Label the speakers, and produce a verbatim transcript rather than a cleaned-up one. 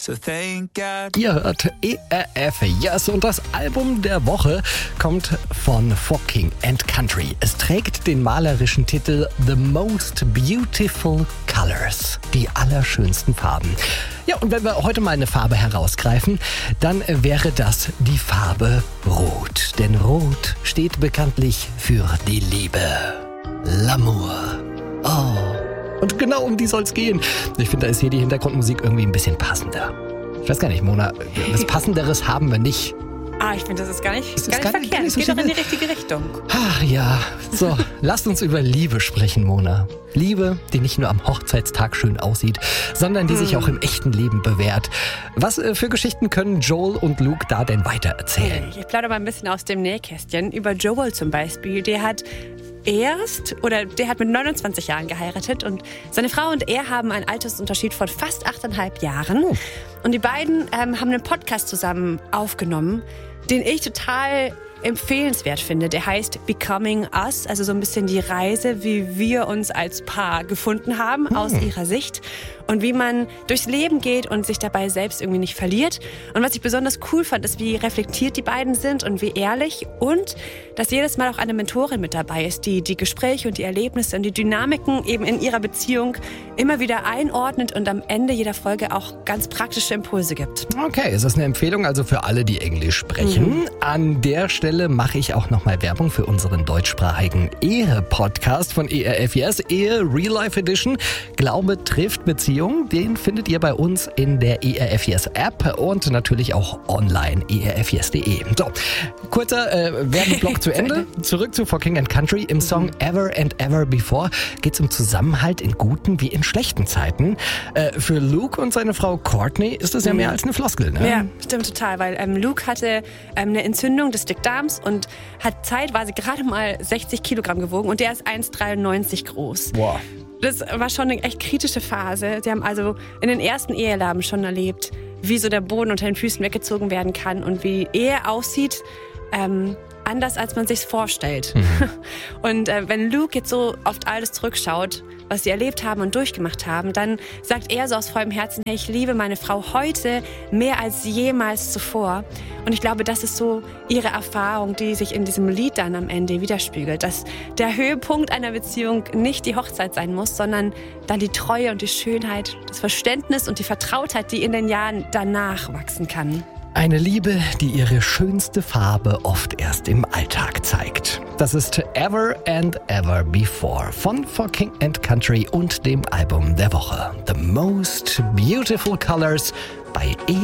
Speaker 1: So thank God.
Speaker 2: Ihr hört E R F Yes und das Album der Woche kommt von For King and Country. Es trägt den malerischen Titel The Most Beautiful Colors, die allerschönsten Farben. Ja, und wenn wir heute mal eine Farbe herausgreifen, dann wäre das die Farbe Rot. Denn Rot steht bekanntlich für die Liebe. L'amour. Oh. Und genau um die soll's gehen. Ich finde, da ist hier die Hintergrundmusik irgendwie ein bisschen passender. Ich weiß gar nicht, Mona, was Passenderes haben wir nicht.
Speaker 3: Ah, ich finde, das ist gar nicht,
Speaker 2: Ist
Speaker 3: gar
Speaker 2: das
Speaker 3: nicht
Speaker 2: gar nicht-
Speaker 3: verkehrt.
Speaker 2: gar nicht
Speaker 3: Es
Speaker 2: so
Speaker 3: geht doch in die
Speaker 2: schlimm?
Speaker 3: richtige Richtung.
Speaker 2: Ach ja, so, lasst uns über Liebe sprechen, Mona. Liebe, die nicht nur am Hochzeitstag schön aussieht, sondern die sich auch im echten Leben bewährt. Was äh, für Geschichten können Joel und Luke da denn weiter erzählen?
Speaker 3: Ich plaudere mal ein bisschen aus dem Nähkästchen über Joel zum Beispiel. Der hat erst, oder der hat mit neunundzwanzig Jahren geheiratet und seine Frau und er haben einen Altersunterschied von fast achteinhalb Jahren. Und die beiden ähm, haben einen Podcast zusammen aufgenommen, den ich total empfehlenswert finde. Der heißt Becoming Us, also so ein bisschen die Reise, wie wir uns als Paar gefunden haben, aus ihrer Sicht. Und wie man durchs Leben geht und sich dabei selbst irgendwie nicht verliert. Und was ich besonders cool fand, ist, wie reflektiert die beiden sind und wie ehrlich. Und dass jedes Mal auch eine Mentorin mit dabei ist, die die Gespräche und die Erlebnisse und die Dynamiken eben in ihrer Beziehung immer wieder einordnet und am Ende jeder Folge auch ganz praktische Impulse gibt.
Speaker 2: Okay, es ist eine Empfehlung also für alle, die Englisch sprechen. An der Stelle mache ich auch nochmal Werbung für unseren deutschsprachigen Ehe-Podcast von E R F Yes, Ehe Real Life Edition. Glaube trifft Beziehung. Den findet ihr bei uns in der E R F Yes App und natürlich auch online, e r f yes punkt d e. So, kurzer äh, Werbeblock zu Ende. Zurück zu For King and Country. Im Song Ever and Ever Before geht es um Zusammenhalt in guten wie in schlechten Zeiten. Äh, für Luke und seine Frau Courtney ist das ja mehr als eine Floskel, ne?
Speaker 3: Ja, stimmt total, weil ähm, Luke hatte ähm, eine Entzündung des Dickdarms und hat zeitweise gerade mal sechzig Kilogramm gewogen und der ist eins Komma dreiundneunzig groß.
Speaker 2: Boah.
Speaker 3: Das war schon eine echt kritische Phase. Sie haben also in den ersten Eheleben schon erlebt, wie so der Boden unter den Füßen weggezogen werden kann und wie Ehe aussieht, ähm, anders als man sich's vorstellt. Mhm. Und äh, wenn Luke jetzt so oft alles zurückschaut, was sie erlebt haben und durchgemacht haben, dann sagt er so aus vollem Herzen, hey, ich liebe meine Frau heute mehr als jemals zuvor. Und ich glaube, das ist so ihre Erfahrung, die sich in diesem Lied dann am Ende widerspiegelt, dass der Höhepunkt einer Beziehung nicht die Hochzeit sein muss, sondern dann die Treue und die Schönheit, das Verständnis und die Vertrautheit, die in den Jahren danach wachsen kann.
Speaker 2: Eine Liebe, die ihre schönste Farbe oft erst im Alltag zeigt. Das ist Ever and Ever Before von For King and Country und dem Album der Woche. The Most Beautiful Colors bei E